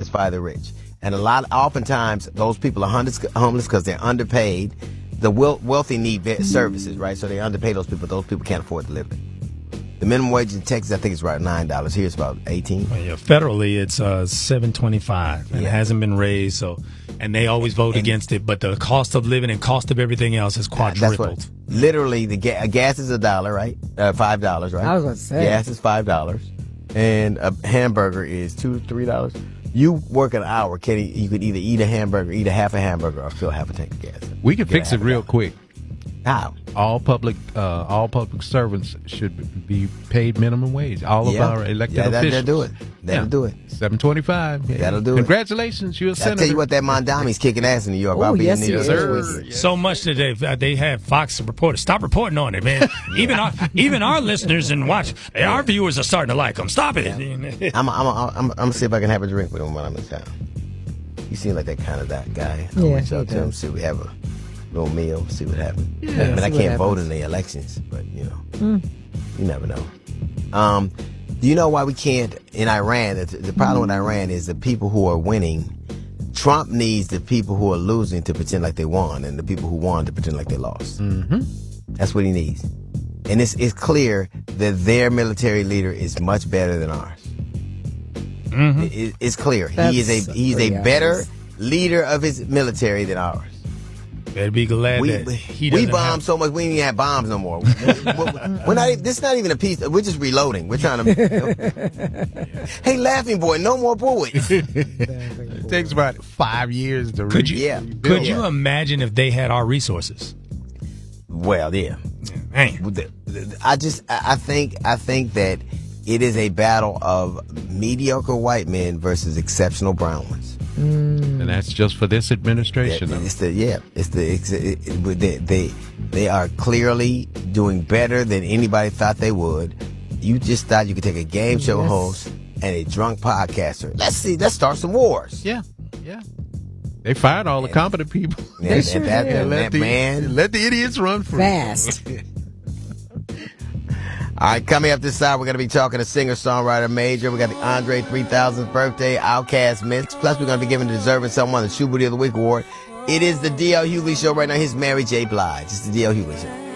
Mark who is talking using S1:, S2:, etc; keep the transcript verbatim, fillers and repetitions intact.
S1: satisfy the rich. And a lot, oftentimes, those people are homeless because they're underpaid. The wealthy need services, right? So they underpay those people. Those people can't afford to live it. The minimum wage in Texas, I think, is about nine dollars. Here it's about eighteen.
S2: Well, yeah, federally, it's uh, seven twenty-five, and yeah. it hasn't been raised. So, and they always vote and, against it. But the cost of living and cost of everything else has quadrupled. That's what,
S1: literally, the ga- gas is a dollar, right? Uh, five dollars, right?
S3: I was going to say
S1: gas is five dollars, and a hamburger is two, three dollars. You work an hour, Kenny. You could either eat a hamburger, eat a half a hamburger, or fill half a tank of gas.
S4: We can fix it real quick.
S1: How?
S4: All public, uh, all public servants should be paid minimum wage. All
S1: yeah.
S4: of our elected
S1: yeah, that,
S4: officials.
S1: That'll do it. That'll yeah. do it.
S4: Seven twenty-five. Yeah.
S1: That'll do
S4: Congratulations,
S1: it.
S4: you're a senator.
S1: I'll tell you what, that Mondami's kicking ass in New York.
S3: Oh,
S1: I'll
S3: yes,
S1: be in New York.
S2: Yes, so much that they they have Fox reporters. Stop reporting on it, man. even our even our listeners and watch our viewers are starting to like them. Stop it.
S1: Yeah. I'm I'm I'm I'm gonna see if I can have a drink with him when I'm in town. You seem like that kind of that guy. I'll
S3: yeah,
S1: reach out to him, see if we have a little meal, see what happens.
S3: Yeah,
S1: I mean, I can't vote
S3: happens.
S1: in the elections, but you know,
S3: mm.
S1: you never know. Um, do you know why we can't in Iran? The, the problem with Iran is the people who are winning. Trump needs the people who are losing to pretend like they won, and the people who won to pretend like they lost.
S4: Mm-hmm.
S1: That's what he needs. And it's it's clear that their military leader is much better than ours.
S2: Mm-hmm.
S1: It, it's clear
S3: That's
S1: he is a he's a better leader of his military than ours.
S2: Better be glad
S1: We,
S2: that he
S1: we
S2: doesn't
S1: bomb
S2: have-
S1: so much we don't even have bombs no more. we're, we're not. This is not even a piece. We're just reloading. We're trying to. Hey, laughing boy, no more bullets.
S4: It takes about five years to.
S2: Could you?
S1: Yeah.
S2: Could
S1: Yeah.
S2: you imagine if they had our resources?
S1: Well, yeah.
S2: Man.
S1: I just I think I think that it is a battle of mediocre white men versus exceptional brown ones.
S4: And that's just for this administration.
S1: Yeah, it's the yeah, it's the it's, it, it, they, they they are clearly doing better than anybody thought they would. You just thought you could take a game show
S3: Yes.
S1: host and a drunk podcaster. Let's see, let's start some wars.
S4: Yeah, yeah. They fired all the competent people.
S1: Yeah,
S3: They
S1: that,
S3: sure
S1: that,
S3: did.
S1: that,
S4: let
S1: that
S4: the,
S1: man.
S4: let the idiots run free.
S3: Fast.
S1: All right, coming up this side, we're going to be talking to singer-songwriter Major. We got the Andre three thousandth birthday, Outkast mix. Plus, we're going to be giving Deserving Someone the Shoe Booty of the Week award. It is the D L Hughley Show right now. Here's Mary J. Blige. It's the D L Hughley Show.